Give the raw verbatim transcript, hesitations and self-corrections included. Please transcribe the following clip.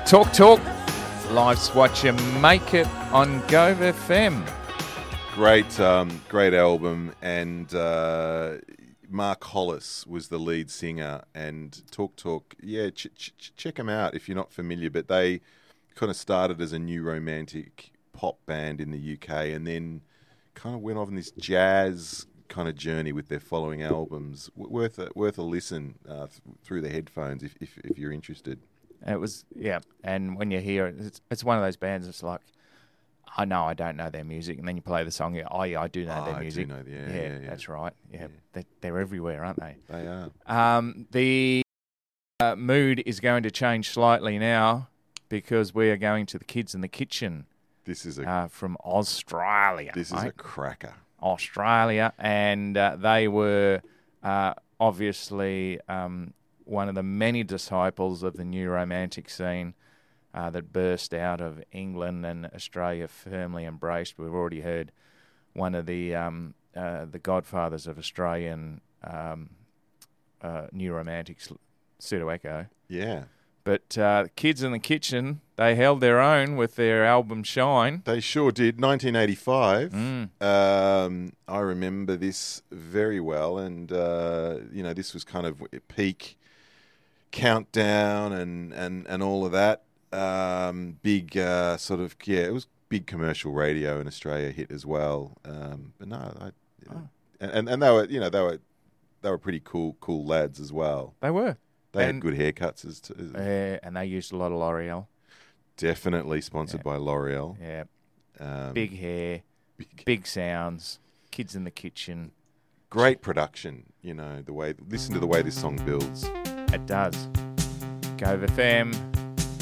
Talk Talk, Life's What You Make It on Gove F M. Great, um, great album, and uh, Mark Hollis was the lead singer. And Talk Talk, yeah, ch- ch- check them out if you're not familiar. But they kind of started as a new romantic pop band in the U K, and then kind of went off on this jazz kind of journey with their following albums. W- worth a, worth a listen uh, th- through the headphones if, if if you're interested. It was, yeah, and when you hear it, it's, it's one of those bands that's like, I know I don't know their music, and then you play the song, you, oh yeah, I do know Oh, their I do music. know the- yeah, yeah, yeah, yeah. that's right. Yeah, Yeah. They're, they're everywhere, aren't they? They are. Um, the uh, mood is going to change slightly now because we are going to the Kids in the Kitchen This is a uh, from Australia. this is mate. a cracker. Australia, and uh, they were uh, obviously um, one of the many disciples of the new romantic scene uh, that burst out of England and Australia firmly embraced. We've already heard one of the um, uh, the godfathers of Australian um, uh, new romantics, Pseudo Echo. Yeah. But uh, Kids in the Kitchen, they held their own with their album Shine. They sure did. nineteen eighty-five. Mm. Um, I remember this very well, and uh, you know, this was kind of peak Countdown and and and all of that. Um, big uh, sort of yeah, it was big commercial radio in Australia hit as well. Um, but no, I, Oh. and and they were you know they were they were pretty cool cool lads as well. They were. They And- had good haircuts as to, Uh, and they used a lot of L'Oreal. definitely sponsored Yeah. by L'Oreal. Yeah, Um, big hair, big. big sounds, Kids in the Kitchen. Great production, you know, the way listen to the way this song builds. It does. Gove F M,